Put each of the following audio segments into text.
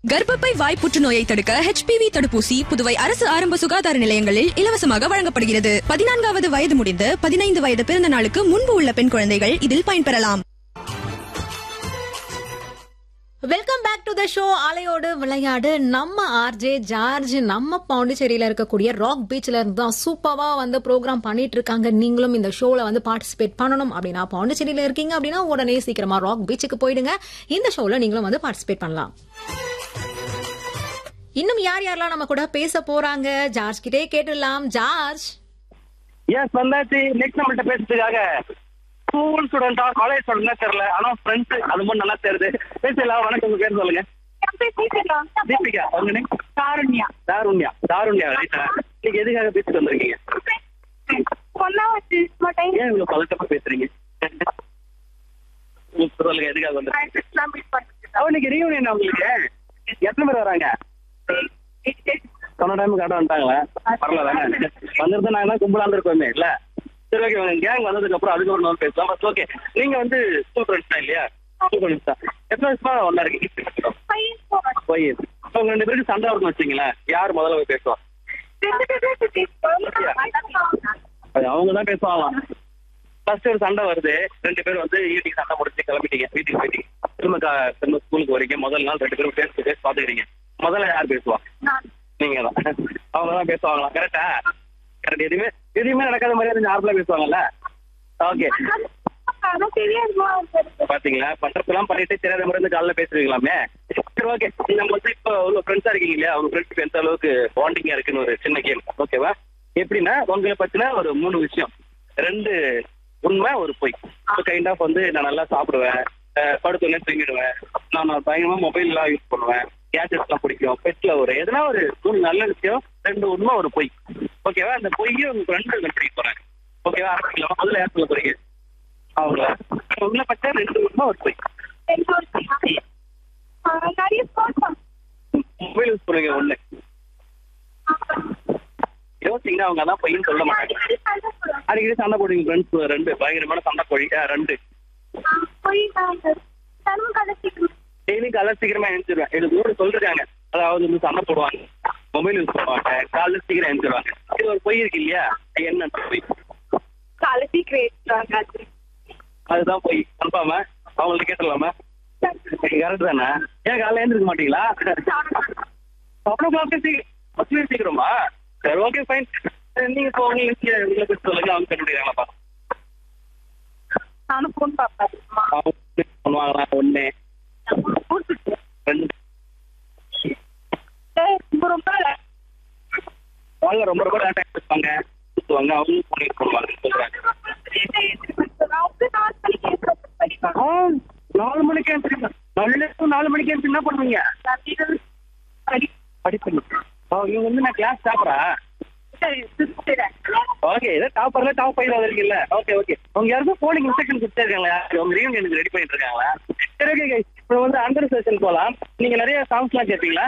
கர்ப்பப்பை வாய் புற்றுநோயை தடுக்க HPV தடுப்பூசி புதுவை அரசு ஆரம்ப சுகாதார நிலையங்களில் இலவசமாக வழங்கப்படுகிறது. 14வது வயது முடிந்து 15 வயது பிறந்த நாளுக்கு முன்பு உள்ள பெண் குழந்தைகள் இதில் பயன்பெறலாம். Welcome back to the show. அலையோடு விளையாடு. நம்ம ஆர்ஜே ஜார்ஜ் நம்ம பாண்டிச்சேரியில இருக்கக்கூடிய ராக் பீச்ல இருந்து தான் சூப்பரா வந்து ப்ரோக்ராம் பண்ணிட்டு இருக்காங்க. நீங்களும் இந்த ஷோல வந்து பார்ட்டிசிபேட் பண்ணணும் அப்படின்னா பாண்டிச்சேரியில இருக்கீங்க அப்படின்னா உடனே சீக்கிரமா ராக் பீச்சுக்கு போயிடுங்க. இந்த ஷோல நீங்களும் வந்து பார்ட்டிசிபேட் பண்ணலாம். இன்னும் யார் யாரெல்லாம் நம்ம கூட பேச போறாங்க ஜார்ஜ் கிட்டே கேட்டுடலாம். ஜார்ஜ் எஸ் வந்தாச்சு. நெக்ஸ்ட் நம்மள்ட்ட பேசுறதுக்காக ஸ்கூல் ஸ்டூடெண்டா காலேஜ் ஸ்டூடெண்டா தெரியல, ஆனா ஃப்ரெண்ட்ஸ் அது மட்டும் நல்லா தெரியுது. பேசலாம். வணக்கம், உங்க பேர் சொல்லுங்க. தீபிகா. உங்க நேம்? தாருண்யா. தாருண்யா. தாருண்யா ரைட்டா? நீங்க எதுக்காக பேசிட்டு வந்திருக்கீங்க? ஏன் இவ்வளவு பழக்கமா பேசுறீங்க? சொல்லுங்க, எதுக்காக வந்திருக்கீங்க? அவனுக்கு ரீயூனியன் உங்களுக்கு எத்தனை பேர் வராங்க? சொன்ன டைம் கரெக்டா வந்துட்டாங்களா? பரவாயில்ல தானே வந்துருந்தா நாங்க கும்பலா இருந்திருக்கோமே இல்ல. சரி ஓகே, உங்க கேங் வந்ததுக்கு அப்புறம் அதுக்கப்புறம் நம்ம பேசலாம். ஃபர்ஸ்ட் ஓகே, நீங்க வந்து ஸ்கூல் ஃப்ரெண்ட்ஸ் தான் இல்லையா? ஸ்கூல் ஃப்ரெண்ட்ஸ் தான். எத்தனை வருஷமா ஒன்னா இருக்கீங்க? 5 years. உங்க 2 பேருக்கு சண்டை வரும்னு வச்சுங்களேன், யார் முதல்ல போய் பேசுவா? அது அவங்க தான் பேசுவாங்களாம். ஃபர்ஸ்ட் ஒரு சண்டை வருது, 2 பேரும் வந்து ஈவினிங் சண்டை முடிச்சு கிளம்பிட்டீங்க, வீட்டுக்கு போயிட்டீங்க. திரும்ப ஸ்கூலுக்கு வரீங்க. முதல் நாள் 2 பேரும் பேசி பாத்துக்கிறீங்க. முதல்ல யார் பேசுவா? நீங்க தான். அவங்க தான் பேசுவாங்களா? கரெக்டா? கரெக்ட். எதுவுமே நடக்காத மாதிரி நார்மலா பேசுவாங்கல்ல. ஓகே, பாத்தீங்களா? பண்றதெல்லாம் பண்ணிட்டு தெரியாத மாதிரி இருந்து காலைல பேசுவீங்களாமே. சரி ஓகே, நம்ம வந்து இப்போ உங்க ஃப்ரெண்ட்ஸா இருக்கீங்க இல்லையா? உங்க ஃப்ரெண்ட்ஸுக்கு எந்த அளவுக்கு பாண்டிங்கா இருக்குன்னு ஒரு சின்ன கேம். ஓகேவா? எப்படின்னா உங்களை பத்தின ஒரு 3 விஷயம், 2 உண்மை 1 பொய். கைண்ட் ஆஃப் வந்து நான் நல்லா சாப்பிடுவேன், படுத்தோடனே தூங்கிடுவேன், நான் பயங்கரமா மொபைல் எல்லாம் யூஸ் பண்ணுவேன், கேஜெட்ஸ் எல்லாம் பிடிக்கும், பெட்ல எதனா ஒரு 3 நல்ல விஷயம், 2 உண்மை 1 பொய். ஓகேவா? அந்த பொய்யை உங்க ஃப்ரெண்டு கண்டுபிடிக்க போறாங்க. ஓகேவா? ஆரம்பிக்கலாம். முதல்ல யார் சொல்ல போறீங்க? அவங்கள உங்களை பச்சா 2 உண்மை 1 பொய். மொபைல் யூஸ் பண்ணுவீங்க 1. யோசிங்கன்னா அவங்க அதான் பொய்ன்னு சொல்ல மாட்டாங்க. அடிக்கடி சண்டை போடுவீங்க ஃப்ரெண்ட்ஸ் 2. பயங்கரமான சண்டை போய் 2. டெய்லி காலைல சீக்கிரமா எழுந்திருவேன். எனக்கு 3 சொல்லிருக்காங்க. அதாவது வந்து சண்டை போடுவாங்க, மொபைல் யூஸ் பண்ணுவாங்க, காலைல சீக்கிரம் எழுந்திருவாங்க. இது ஒரு பொய் இருக்கு இல்லையா? என்ன பொய்? அதுதான் பொய். கன்ஃபார்மா? அவங்கள்ட்ட கேட்டலாமா? கரெக்ட் தானே? ஏன் காலைல எழுந்திருக்க மாட்டீங்களா? அப்புறம் சீக்கிரமா? சரி ஓகே ஃபைன். நீங்க இப்போ உங்களுக்கு சொல்லுங்க, அவங்க கண்டுபிடிக்கிறாங்களா? நானும் போன் பாப்பேன். பண்ணுவாங்களா? 1 2 அவங்க ரொம்ப ரொம்ப லேட்டா பேசுவாங்க, சுத்துவாங்க, அவங்களும் போன் பண்ணுவாங்க சொல்றாங்க. 4 மணிக்கு எழுந்திரிங்க. 4 மணிக்கு எழுந்து என்ன பண்ணுவீங்க? படிப்பீங்க. இவங்க வந்து நான் கிளாஸ் டாப்பரா? ஓகே, ஏதோ டாப்பர்ல டாப் 5 வந்திருக்கீங்கல்ல. Okay okay. அவங்க யாருக்கும் போலிங் இன்ஸ்ட்ரக்ஷன் கொடுத்துருக்காங்களா? உங்க ரீயூனியனுக்கு ரெடி பண்ணிட்டு இருக்காங்களா? சரி ஓகே. இப்போ வந்து அண்டர் செஷன் போலாம். நீங்க நிறைய சாங்ஸ் எல்லாம் கேட்பீங்களா?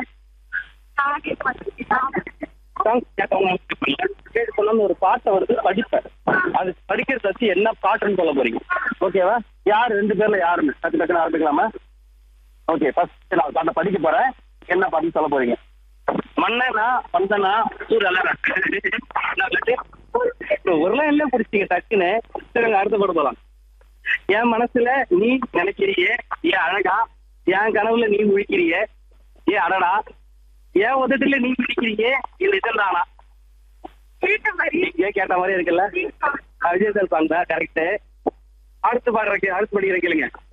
சாங்ஸ் கேட்கவங்க ஒரு பாட்டை வந்து படிப்பேன். அது படிக்கிறத வச்சு என்ன பாட்டுன்னு சொல்ல போறீங்க. ஓகேவா? யார் 2 பேர்ல யாருன்னு டக்கு டக்குன்னு ஆரம்பிக்கலாமா? ஓகே, ஃபர்ஸ்ட் நான் பாட்டை படிக்க போறேன். என்ன பாட்டுன்னு சொல்ல போறீங்க? மன்னனா வந்தனா சூழலாம் ஒரு லைன்ல பிடிச்சிங்க டக்குன்னு. சரிங்க, அடுத்த பாட்டு போலாம். என் மனசுல நீ நினைக்கிறியே, ஏன் அழகா, என் கனவுல நீ முழிக்கிறியே, ஏன் அடடா, ஏன் உதட்டுல நீ பிடிக்கிறியே, இந்த இதெல்லாம் கேட்ட மாதிரி இருக்குல்ல? விஜய் சார் சாங் தான். கரெக்ட். அடுத்து படிக்கிற கேளுங்க.